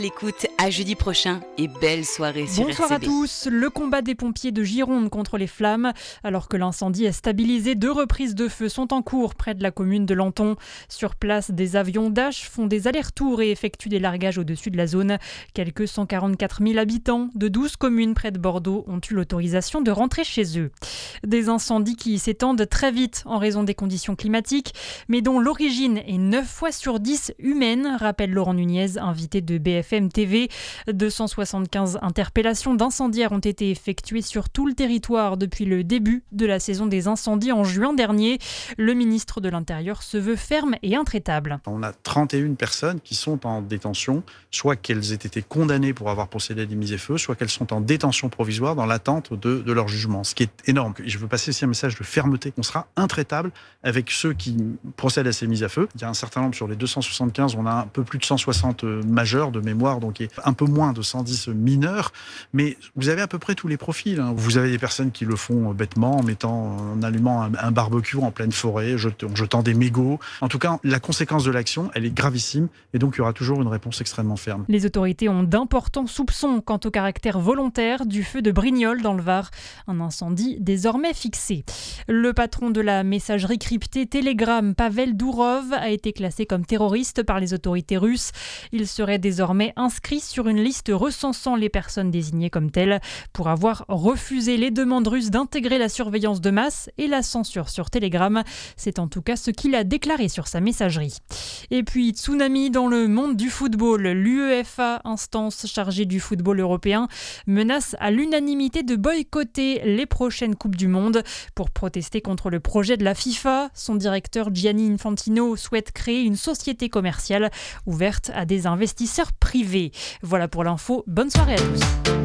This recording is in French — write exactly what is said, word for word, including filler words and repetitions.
L'écoute à jeudi prochain et belle soirée sur Bonsoir R C B. à tous. Le combat des pompiers de Gironde contre les flammes. Alors que l'incendie est stabilisé, deux reprises de feu sont en cours près de la commune de Lanton. Sur place, des avions Dash font des allers-retours et effectuent des largages au-dessus de la zone. Quelques cent quarante-quatre mille habitants de douze communes près de Bordeaux ont eu l'autorisation de rentrer chez eux. Des incendies qui s'étendent très vite en raison des conditions climatiques, mais dont l'origine est neuf fois sur dix humaine, rappelle Laurent Nunez, invité de B F M T V. deux cent soixante-quinze interpellations d'incendiaires ont été effectuées sur tout le territoire depuis le début de la saison des incendies en juin dernier. Le ministre de l'Intérieur se veut ferme et intraitable. On a trente et une personnes qui sont en détention, soit qu'elles aient été condamnées pour avoir procédé à des mises à feu, soit qu'elles sont en détention provisoire dans l'attente de, de leur jugement, ce qui est énorme. Je veux passer aussi un message de fermeté. On sera intraitable avec ceux qui procèdent à ces mises à feu. Il y a un certain nombre sur les deux cent soixante-quinze, on a un peu plus de cent soixante majeurs de mémoire, donc un peu moins de cent dix mineurs, mais vous avez à peu près tous les profils. Hein. Vous avez des personnes qui le font bêtement, en mettant, en allumant un, un barbecue en pleine forêt, en jetant des mégots. En tout cas, la conséquence de l'action, elle est gravissime, et donc il y aura toujours une réponse extrêmement ferme. Les autorités ont d'importants soupçons quant au caractère volontaire du feu de Brignoles dans le Var, un incendie désormais fixé. Le patron de la messagerie cryptée Telegram, Pavel Dourov, a été classé comme terroriste par les autorités russes. Il serait désormais inscrit sur une liste recensant les personnes désignées comme telles pour avoir refusé les demandes russes d'intégrer la surveillance de masse et la censure sur Telegram. C'est en tout cas ce qu'il a déclaré sur sa messagerie. Et puis, tsunami dans le monde du football. L'UEFA, instance chargée du football européen, menace à l'unanimité de boycotter les prochaines Coupes du Monde pour protester contre le projet de la FIFA. Son directeur Gianni Infantino souhaite créer une société commerciale ouverte à des investisseurs privés. Voilà pour l'info, bonne soirée à tous.